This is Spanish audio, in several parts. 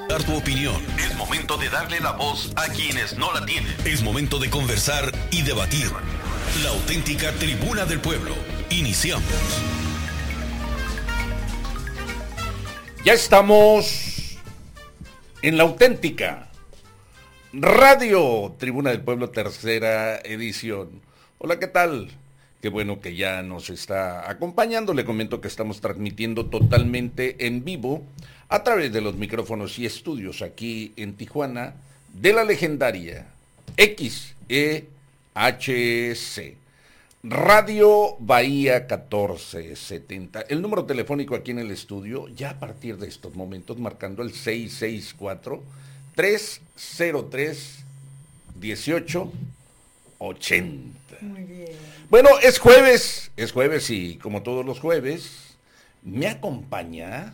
Dar tu opinión. Es momento de darle la voz a quienes no la tienen. Es momento de conversar y debatir. La auténtica tribuna del pueblo. Iniciamos. Ya estamos en la auténtica Radio Tribuna del Pueblo, tercera edición. Hola, ¿qué tal? Qué bueno que ya nos está acompañando. Le comento que estamos transmitiendo totalmente en vivo a través de los micrófonos y estudios aquí en Tijuana de la legendaria XEHC, Radio Bahía 1470. El número telefónico aquí en el estudio, ya a partir de estos momentos, marcando el 664-303-1880. Muy bien. Bueno, es jueves y como todos los jueves, me acompaña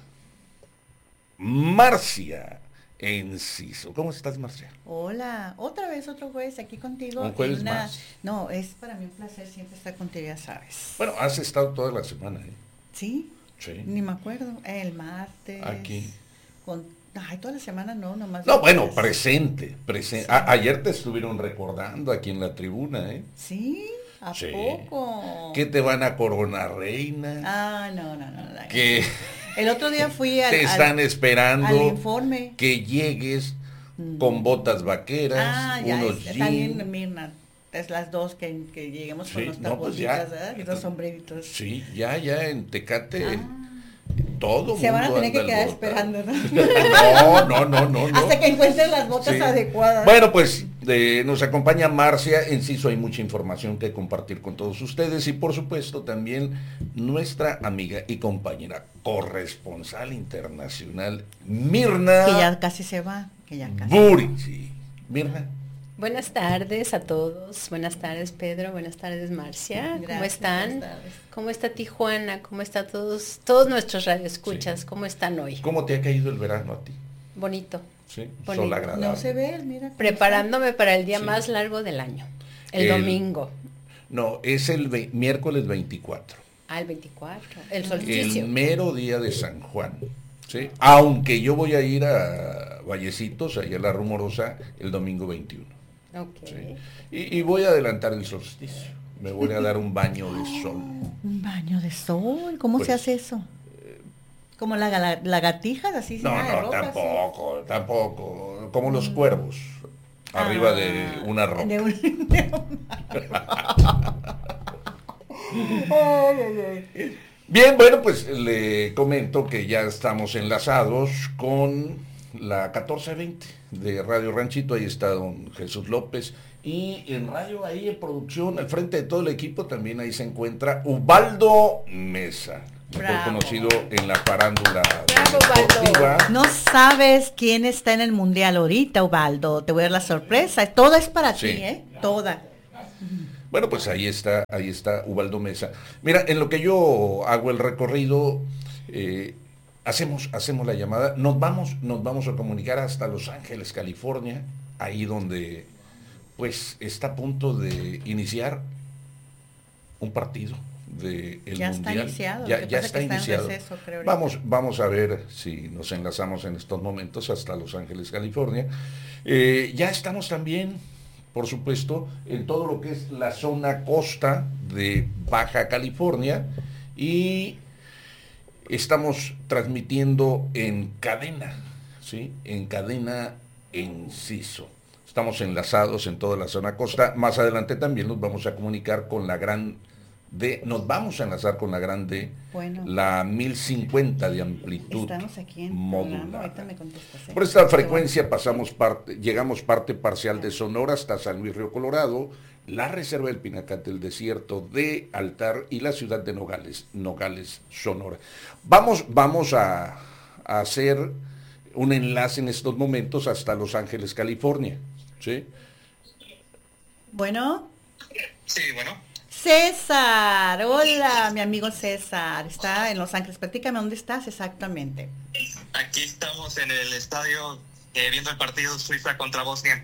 Marcia Enciso. ¿Cómo estás, Marcia? Hola, otra vez otro jueves aquí contigo. Un jueves más. No, es para mí un placer siempre estar contigo, ya sabes. Bueno, has estado toda la semana, ¿eh? ¿Sí? Sí. Ni me acuerdo. El martes. Aquí. Toda la semana no, nomás. No, bueno, presente. Sí. Ayer te estuvieron recordando aquí en la tribuna, ¿eh? ¿Sí? ¿A Sí. poco? ¿Que te van a coronar reina? Ah, no. Que El otro día fui te están esperando al informe. que llegues con botas vaqueras, ya unos está bien, jeans. Mirna. Es las dos que lleguemos con Sí, los no, pues taponcitos, ya. ¿verdad? Y los sombreritos. Sí, ya en Tecate, todo Se van a mundo tener que anda quedar alborotado. esperando, ¿no? No. Hasta que encuentren las botas Sí. adecuadas. Bueno, pues nos acompaña Marcia Enciso, hay mucha información que compartir con todos ustedes y por supuesto también nuestra amiga y compañera corresponsal internacional, Mirna Que ya casi se va, Buri. Sí. Mirna. Buenas tardes a todos, buenas tardes Pedro, buenas tardes Marcia, ¿cómo Gracias, están? buenas tardes. ¿Cómo está Tijuana? ¿Cómo está todos nuestros radioescuchas? Sí. ¿Cómo están hoy? ¿Cómo te ha caído el verano a ti? Bonito, Sí, Bonito. sol agradable. No se ve, mira. cómo preparándome para el día Sí. más largo del año, el domingo, No, es el miércoles 24. el 24, el El solsticio. mero día de San Juan, ¿sí? Aunque yo voy a ir a Vallecitos, allá a La Rumorosa, el domingo 21. Ok. ¿Sí? Y voy a adelantar el solsticio. Me voy a dar un baño de sol. Un baño de sol, ¿cómo Pues, se hace eso? Como lagartijas, así sin nada de No, ropa, tampoco. Como los cuervos, arriba de una roca. de un- Bien, bueno, pues le comento que ya estamos enlazados con la 1420 de Radio Ranchito. Ahí está don Jesús López. Y en radio, ahí en producción, al frente de todo el equipo, también ahí se encuentra Ubaldo Mesa, mejor Bravo. conocido en la farándula Bravo, deportiva. No sabes quién está en el mundial ahorita, Ubaldo. Te voy a dar la sorpresa. Toda es para Sí. ti, ¿eh? Toda. Bueno, pues ahí está Ubaldo Mesa. Mira, en lo que yo hago el recorrido, hacemos la llamada, nos vamos a comunicar hasta Los Ángeles, California, ahí donde pues está a punto de iniciar un partido del Ya está Mundial. iniciado, Ya lo que pasa está es que está en iniciado. receso, creo, ahorita. Vamos a ver si nos enlazamos en estos momentos hasta Los Ángeles, California. Ya estamos también, por supuesto, en todo lo que es la zona costa de Baja California y estamos transmitiendo en cadena, ¿sí? En cadena Enciso. Estamos enlazados en toda la zona costa. Más adelante también nos vamos a comunicar con la nos vamos a enlazar con la grande, Bueno. la 1050 de amplitud Estamos aquí en modulada. Ahorita me contestas, ¿eh? Por esta frecuencia llegamos parte parcial de Sonora hasta San Luis Río Colorado, la Reserva del Pinacate, el desierto de Altar y la ciudad de Nogales, Sonora. Vamos a hacer un enlace en estos momentos hasta Los Ángeles, California. ¿Sí? Bueno. Sí, bueno. César, hola, mi amigo César. Está en Los Ángeles. Platícame, ¿dónde estás exactamente? Aquí estamos en el estadio viendo el partido Suiza contra Bosnia.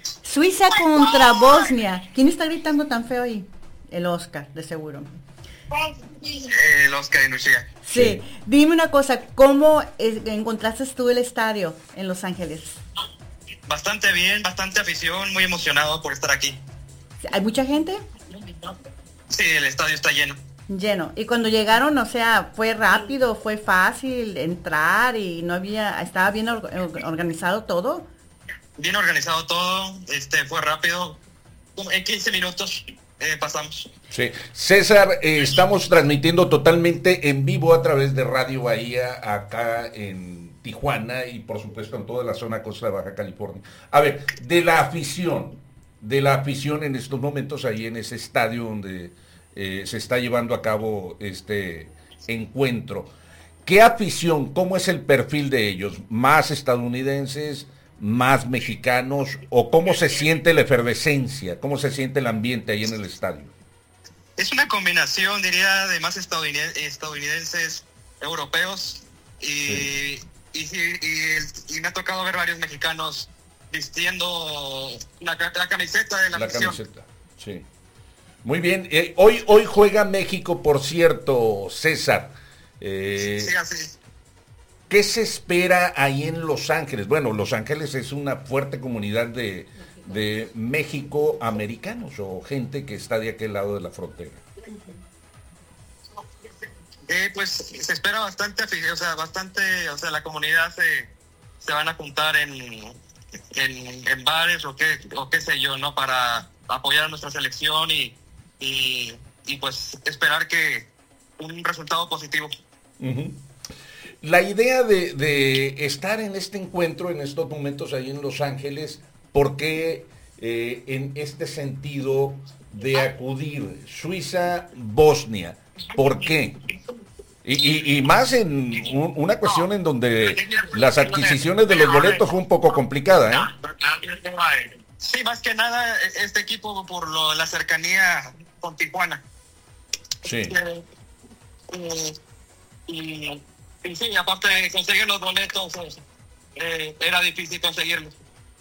Suiza contra Bosnia. ¿Quién está gritando tan feo ahí? El Oscar, de seguro. Oscar y Lucía. Sí. Dime una cosa, ¿cómo encontraste tú el estadio en Los Ángeles? Bastante bien, bastante afición, muy emocionado por estar aquí. ¿Hay mucha gente? Sí, el estadio está lleno. Lleno. Y cuando llegaron, o sea, ¿fue rápido, fue fácil entrar y no había, estaba bien organizado todo? Bien organizado todo, fue rápido. En 15 minutos pasamos. Sí. César, estamos transmitiendo totalmente en vivo a través de Radio Bahía acá en Tijuana y por supuesto en toda la zona costa de Baja California. A ver, de la afición en estos momentos ahí en ese estadio donde se está llevando a cabo este encuentro. ¿Qué afición, cómo es el perfil de ellos? ¿Más estadounidenses, más mexicanos? ¿O cómo se siente la efervescencia? ¿Cómo se siente el ambiente ahí en el estadio? Es una combinación, diría, de más estadounidenses, europeos y me ha tocado ver varios mexicanos vistiendo la camiseta de la afición. Camiseta, sí. Muy bien, hoy juega México, por cierto, César. Sí, así. ¿Qué se espera ahí en Los Ángeles? Bueno, Los Ángeles es una fuerte comunidad de México americanos o gente que está de aquel lado de la frontera. Pues se espera bastante, la comunidad se van a juntar en bares o qué sé yo, ¿no? Para apoyar a nuestra selección y pues esperar que un resultado positivo. Uh-huh. La idea de estar en este encuentro, en estos momentos ahí en Los Ángeles, ¿por qué en este sentido de acudir Suiza-Bosnia? ¿Por qué? Y más en una cuestión en donde las adquisiciones de los boletos fue un poco complicada, ¿eh? Sí, más que nada este equipo por la cercanía con Tijuana. Sí. Y sí, aparte de conseguir los boletos, era difícil conseguirlos.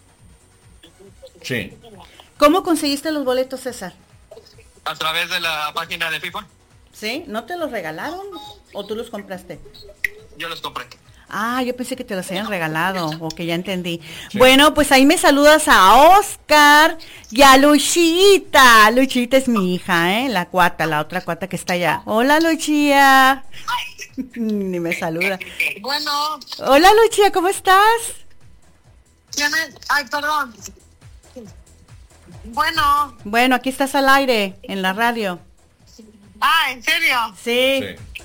Sí. ¿Cómo conseguiste los boletos, César? A través de la página de FIFA. ¿Sí? ¿No te los regalaron o tú los compraste? Yo los compré. Ah, yo pensé que te los habían regalado, o que ya entendí. Sí. Bueno, pues ahí me saludas a Oscar y a Luchita. Luchita es mi hija, la otra cuata que está allá. Hola, Luchía. Ni me saluda. Bueno. Hola, Luchía, ¿cómo estás? ¿Quién es? Ay, perdón. Bueno. Bueno, aquí estás al aire, en la radio. Ah, ¿en serio? Sí.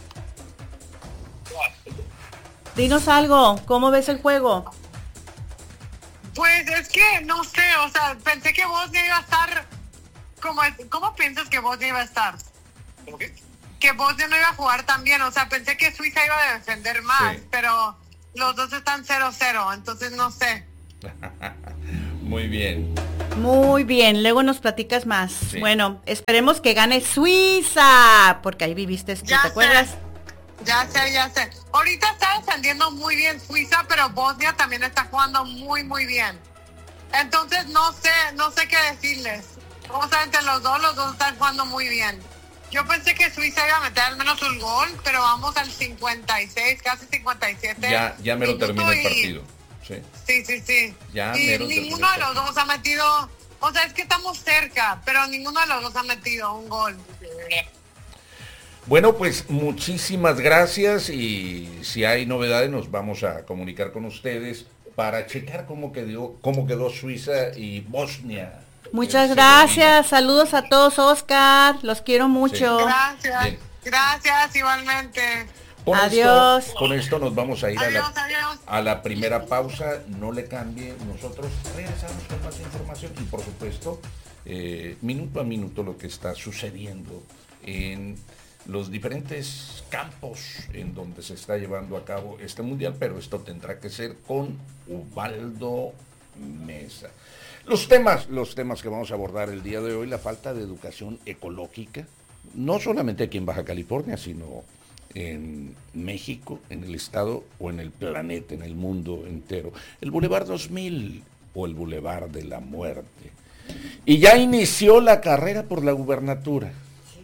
Dinos algo, ¿cómo ves el juego? Pues es que, no sé, o sea, pensé que Bosnia iba a estar... ¿Cómo piensas que Bosnia iba a estar? ¿Cómo qué? Que Bosnia no iba a jugar tan bien, o sea, pensé que Suiza iba a defender más, sí. Pero los dos están 0-0, entonces no sé. Muy bien. Muy bien, luego nos platicas más. Sí. Bueno, esperemos que gane Suiza, porque ahí viviste, ¿te acuerdas? Ya sé. Ahorita está defendiendo muy bien Suiza, pero Bosnia también está jugando muy, muy bien. Entonces no sé qué decirles. Vamos a ver entre los dos están jugando muy bien. Yo pensé que Suiza iba a meter al menos un gol, pero vamos al 56, casi 57. Ya me lo termina el partido. Sí. Sí. Ya y ninguno de los dos ha metido, o sea, es que estamos cerca, pero ninguno de los dos ha metido un gol. Bueno, pues muchísimas gracias y si hay novedades nos vamos a comunicar con ustedes para checar cómo quedó Suiza y Bosnia. Muchas gracias, saludos a todos, Oscar, los quiero mucho. Sí. Gracias igualmente. Adiós. Con esto nos vamos a ir adiós. A la primera pausa, no le cambie, nosotros regresamos con más información y por supuesto, minuto a minuto lo que está sucediendo en los diferentes campos en donde se está llevando a cabo este mundial, pero esto tendrá que ser con Ubaldo Mesa. Los temas que vamos a abordar el día de hoy, la falta de educación ecológica, no solamente aquí en Baja California, sino en México, en el estado o en el planeta, en el mundo entero. El Boulevard 2000 o el Boulevard de la Muerte. Y ya inició la carrera por la gubernatura.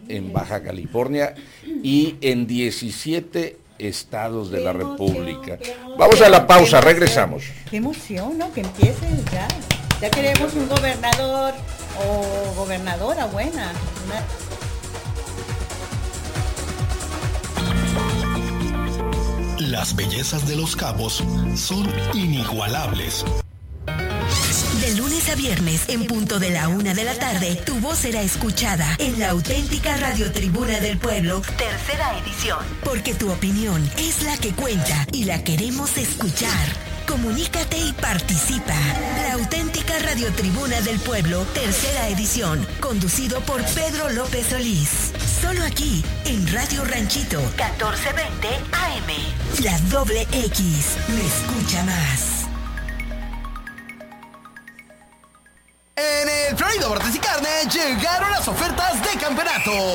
en Baja California y en 17 estados de la República. Vamos a la pausa, regresamos. Qué emoción, ¿no? Que empiece el jazz. Ya queremos un gobernador o gobernadora buena. Las bellezas de Los Cabos son inigualables. De lunes a viernes, en punto de la 1 de la tarde, tu voz será escuchada en la auténtica Radio Tribuna del Pueblo, tercera edición. Porque tu opinión es la que cuenta y la queremos escuchar. Comunícate y participa. La auténtica Radio Tribuna del Pueblo, tercera edición, conducido por Pedro López Solís. Solo aquí, en Radio Ranchito, 1420 AM. La doble X, me escucha más. En el Florido Bordes y Carne llegaron las ofertas de campeonato.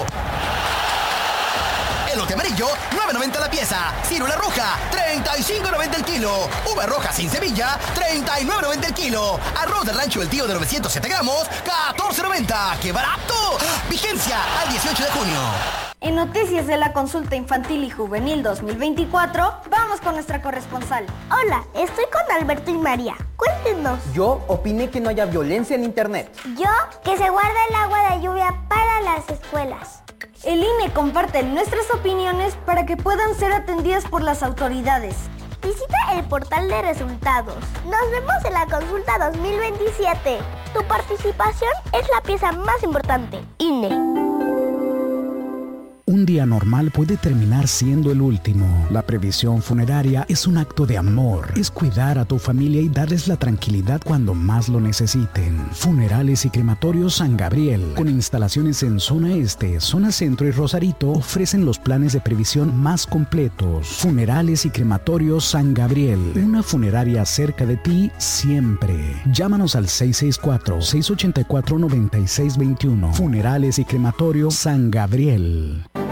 Elote amarillo, 9.90 la pieza. Círula roja, 35.90 el kilo. Uva roja sin semilla, 39.90 el kilo. Arroz del rancho del tío de 907 gramos, 14.90. ¡Qué barato! Vigencia al 18 de junio. En Noticias de la Consulta Infantil y Juvenil 2024, vamos con nuestra corresponsal. Hola, estoy con Alberto y María. Cuéntenos. Yo opiné que no haya violencia en internet. Yo, que se guarda el agua de lluvia para las escuelas. El INE comparte nuestras opiniones para que puedan ser atendidas por las autoridades. Visita el portal de resultados. Nos vemos en la consulta 2027. Tu participación es la pieza más importante. INE. Un día normal puede terminar siendo el último. La previsión funeraria es un acto de amor. Es cuidar a tu familia y darles la tranquilidad cuando más lo necesiten. Funerales y Crematorios San Gabriel, con instalaciones en Zona Este, Zona Centro y Rosarito, ofrecen los planes de previsión más completos. Funerales y Crematorios San Gabriel, una funeraria cerca de ti siempre. Llámanos al 664-684-9621. Funerales y Crematorios San Gabriel.